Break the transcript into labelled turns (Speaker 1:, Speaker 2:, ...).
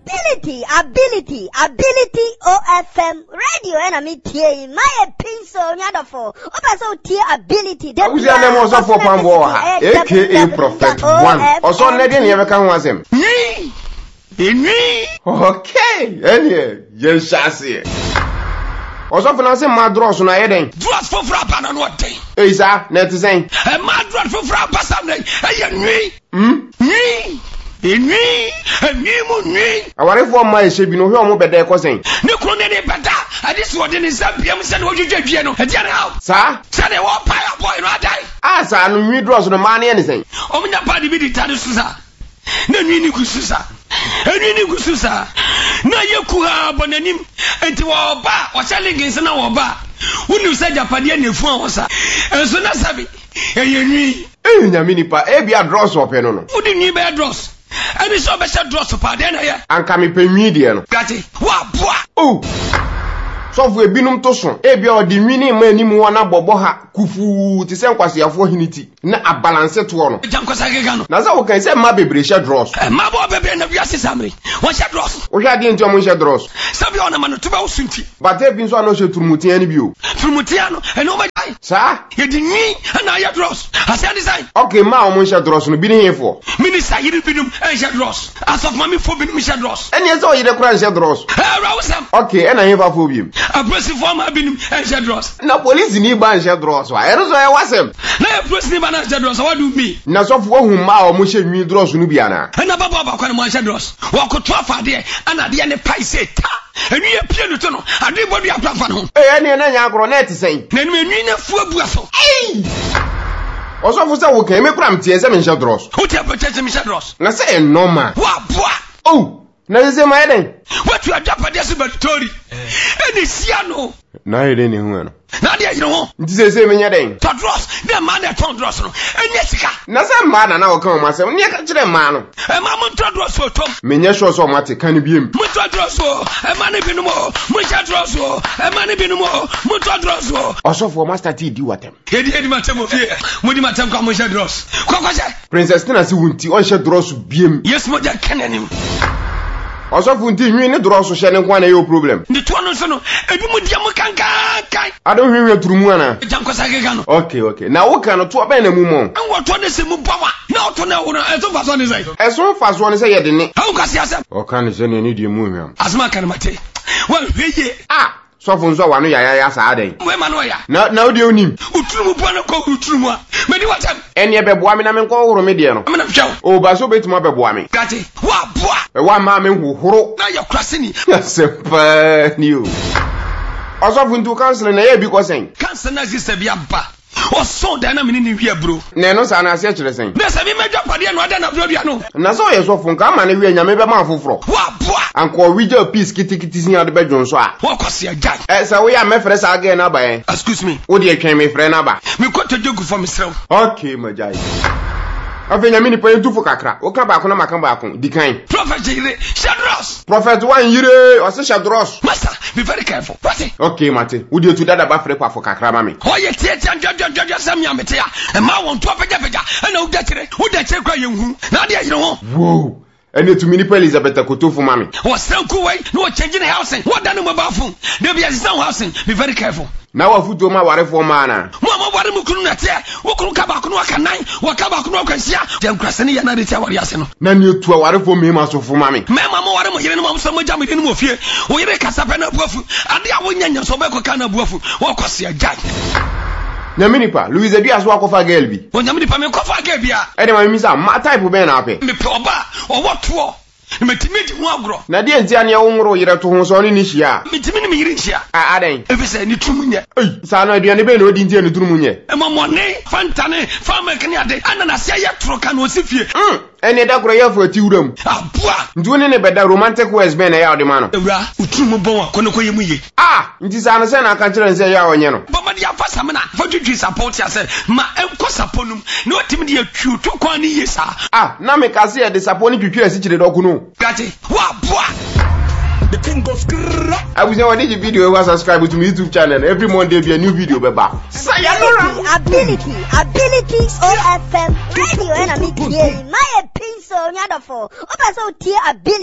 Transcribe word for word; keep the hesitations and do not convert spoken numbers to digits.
Speaker 1: Ability, ability, ability O F M radio and me tie my pencil nyadofo. Opa so tie ability.
Speaker 2: I was an emo so for Pambo, aka Prophet One. Or so Nadian ever come was him.
Speaker 3: Me? In me?
Speaker 2: Okay, any, yes, chassis. Or something I say, my draws on a heading.
Speaker 3: Draws for Frappan on what day?
Speaker 2: Is that net is saying?
Speaker 3: A mad draw for Frappa Sunday. Hey, me?
Speaker 2: Hmm?
Speaker 3: Me? In me? And me, me?
Speaker 2: I want for my ship, you know, how much better cousin.
Speaker 3: No crony better. I just want in some P M said what you did, you know, and now.
Speaker 2: Sir?
Speaker 3: Said I walk by a boy, and I die.
Speaker 2: Ah, sir, no me draws on the money anything.
Speaker 3: Oh, my body be the Tadusa. No, you Kususa. And you Kususa. No, you kuha bonanim, and to our bar, or selling against an hour bar. When you said Japadian phone was, and so that's happy. And you need.
Speaker 2: Eh, Yaminipa, eh, be a draws or penno.
Speaker 3: Who didn't you bear dross? And it's so better dross of pardon here.
Speaker 2: And come me pay median.
Speaker 3: Got it. What, what?
Speaker 2: Oh. So we binum toson e bia odi nwini ma animu wona bobo ha kufu ti se nkwase afo hiniti na abalance to no
Speaker 3: jankosa gega no
Speaker 2: na za wo kan se ma bebre she draws
Speaker 3: e ma bo bebre na wiase samre won she draws
Speaker 2: wo hwa de nti o mo she draws
Speaker 3: sabi ona ma no tuba usunti
Speaker 2: but e bi nso ano she turumutia ni bi o
Speaker 3: turumutia no e no ma ai
Speaker 2: sa
Speaker 3: ye di nwi na ya draws ase design
Speaker 2: okay ma o mo she draws no bi ni hefo
Speaker 3: minister yiri binum e she draws as of mami fo binum she draws
Speaker 2: eni e so yire kura she draws
Speaker 3: eh rawsam
Speaker 2: okay e na hefa fo bi
Speaker 3: a presi form binum e she draws
Speaker 2: na police ni ba she draws wa e so e wasem
Speaker 3: na e presi ni ba na she draws what do me
Speaker 2: na so fo hu ma o mo she nwi draws no bi ana
Speaker 3: na baba baba kwa mo she draws wa ko to afade ana de ne pai se ta enu ye pie no to no ade bodu aprafa no
Speaker 2: eh eni na nya agro net sen
Speaker 3: na enu enu na fu abu aso
Speaker 2: eh oso fu se wo kan me kura mtie se me she draws
Speaker 3: wo te apete se me she draws
Speaker 2: na se e normal
Speaker 3: wa boa
Speaker 2: oh na se ma eden
Speaker 3: what you adapade se story eni sia no
Speaker 2: na ede ni hu no
Speaker 3: na de yire ho
Speaker 2: nti se se me nya den
Speaker 3: to draws de man de ton draws no eni sika
Speaker 2: na se ma na na wo kan ma se ne ka kire ma no
Speaker 3: e ma mo to draws so tom
Speaker 2: me nya sure so ma te kan biem
Speaker 3: mo to draws so e ma ne binu mo mo cha draws so e ma ne binu mo mo to draws so
Speaker 2: osofo master ti di watem
Speaker 3: edi edi matem ofie mo di matem kwa mo cha draws kwa kwa cha
Speaker 2: princess tina si wunti on she draws biem
Speaker 3: yes mo ja kenanim
Speaker 2: osofo nti hwi ne draws she ne kwa na yo problem
Speaker 3: ndi to no so no ebi mo dia mo kanka kai
Speaker 2: ado hwi hwi turumu ana
Speaker 3: jankosa gega no
Speaker 2: okay okay na wo kan to ba na mu mo
Speaker 3: an wo to ne se mu bawa na o to na wo no e to fa so ne sai
Speaker 2: e so fa so ne se ye de ne
Speaker 3: ha kwasi asem
Speaker 2: o kan se ne ni di mu hwam
Speaker 3: asma kan mate wa hweye
Speaker 2: ah so fun so wa no ya ya ya sa adan
Speaker 3: we ma no ya
Speaker 2: na na odi onim
Speaker 3: uturumu bo na ko uturumu a me di watam
Speaker 2: eni e be boa me na me nko woro me de no
Speaker 3: me na hwaw
Speaker 2: o ba so betuma be boa me
Speaker 3: gati wa boa
Speaker 2: e wa ma me huhuru
Speaker 3: na ya krase ni
Speaker 2: sepa ni o osofo ntu cancel na ye bi ko sen
Speaker 3: cancel na sister bi aba o so da na me ni wi abro
Speaker 2: na no sa na ase kire sen
Speaker 3: na se bi medwa pade no ada na bro bia no
Speaker 2: na so ye so fun ka ma na wi anya me be ma foforo
Speaker 3: wa boa
Speaker 2: anko wija peace kitikiti sin ade be dwon so a
Speaker 3: wa kwasi agai
Speaker 2: eh sa we ya me frɛ sa aga na ba eh
Speaker 3: excuse me
Speaker 2: wo de atwen me frɛ na ba
Speaker 3: me ko to jogu for me srew
Speaker 2: okay majai afenya mini pa entufo kakra wo ka ba ko na maka ba ko dikan
Speaker 3: prophet jire shadros
Speaker 2: prophet wan yire o se shadros
Speaker 3: master be very careful what
Speaker 2: okay mate wo de tu dada ba frɛ kwa fo kakra ma me
Speaker 3: ho ye tie tie jojojo sam ya mete ya e ma won to pega pega na wo da kire wo da kire kwa ye hu na de yire ho
Speaker 2: wow ene tu mini pa Elizabeth Kotofo mami
Speaker 3: wo sran ku wai no change in housing what da no mobile phone dey be assistant housing be very careful
Speaker 2: na wa futo ma ware fo ma na
Speaker 3: mo mo ware mu kunu na te wo kunu ka ba kunu aka nine wo ka ba kunu akwansia dem krase ne ya na de te ware ase no
Speaker 2: na ni otu ware fo me ma so fo mami
Speaker 3: me ma mo ware mo yire no mo so mo jam de no mo fie wo yire kasa pe na buafu ade a wo nyanya so be ko ka na buafu wo kwase agai
Speaker 2: na mini pa Louise Edu aso akofa girl bi
Speaker 3: wo nyam ni pa me kofa girl bia
Speaker 2: e de ma mi sa ma type be na ape
Speaker 3: me pe oba o wo to metimi di ho agro
Speaker 2: na de ntia ne wo nworo yire to ho so ni ni hia
Speaker 3: metimi ni me yire hia
Speaker 2: a adan
Speaker 3: e bi se ni trumunye
Speaker 2: ei sa no aduane be na odi ntia ni trumunye
Speaker 3: e ma money fantane fama kan ya de ana na se ya troka na osifie
Speaker 2: mm ene da kro ya fo ati wuram
Speaker 3: abua
Speaker 2: ndu ne ne beda romantic words be na ya odi ma no
Speaker 3: ewura utrumu bon akono ko yemu ye
Speaker 2: ah nti sa no se na ka kire nse ya onye no
Speaker 3: baba dia fa samena fa twitwi support ya se ma enko saponum na otimi dia twutu kwa ni ye sa
Speaker 2: ah na me ka se ya de support ni twitwi asi kire do kuno
Speaker 3: gati wa boa the thing goes
Speaker 2: I was watching the video and subscribe to my YouTube channel. Every Monday be a new video beba.
Speaker 1: Ability, ability, ability O F M radio and I mean my pencil nyadofo. Opa so tie ability